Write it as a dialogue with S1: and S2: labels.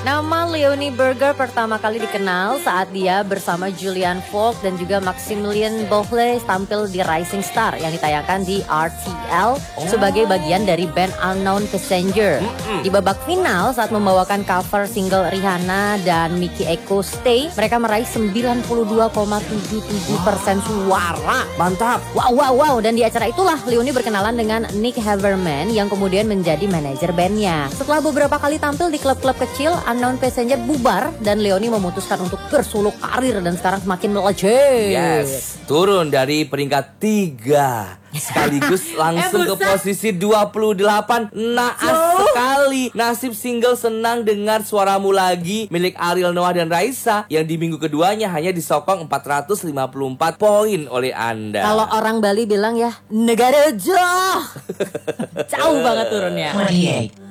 S1: Nama Leonie Berger pertama kali dikenal saat dia bersama Julian Falk dan juga Maximilian Bohle tampil di Rising Star yang ditayangkan di RTL sebagai bagian dari band Unknown Passenger. Di babak final saat membawakan cover single Rihanna dan Mickey Echo Stay, mereka meraih 92,77% suara.
S2: Mantap.
S1: Wow. Dan di acara itulah Leonie berkenalan dengan Nick Haverman yang kemudian menjadi manajer bandnya. Setelah beberapa kali tampil di klub-klub kecil, Unknown Passenger bubar dan Leonie memutuskan untuk bersuluk karir dan sekarang semakin melejit.
S2: Yes, turun dari peringkat 3 sekaligus langsung ke posisi 28. Naas sekali. Nasib single Senang Dengar Suaramu Lagi milik Ariel Noah dan Raisa yang di minggu keduanya hanya disokong 454 poin oleh Anda.
S1: Kalau orang Bali bilang ya, negara jauh. Jauh banget turunnya.
S3: 28.